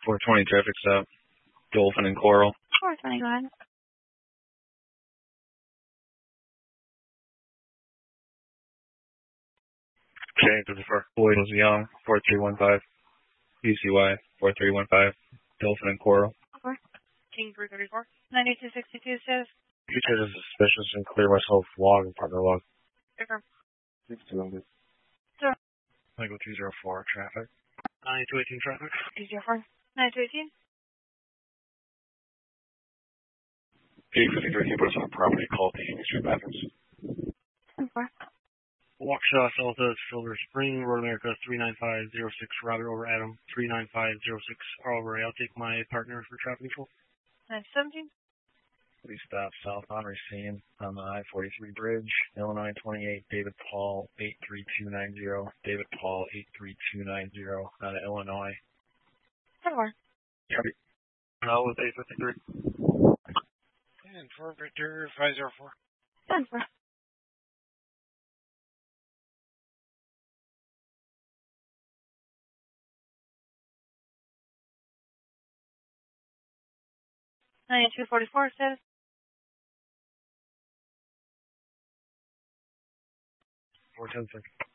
420 traffic stop. Dolphin and Coral. 420, go ahead. Okay, this is for Williams Young, 4315. UCY, 4315. Dolphin and Coral. King 334. 9262 says. Future is suspicious and clear myself log and partner log. Confirm. 6200. Sir. Michael 204 traffic. 9218 traffic. 204. 9218. 853 neighbors on a property called the Amy Street Bathrooms. 4. Waukesha, Delta, Silver Spring, Road America 39506, Robert over Adam 39506, over. I'll take my partner for traffic control. 917. Please stop south on Racine on the I-43 bridge. Illinois 28, David Paul 83290. David Paul 83290 out of Illinois. 4. Copy. With 853. And for Victor 504. 4. Two 44 says. 410.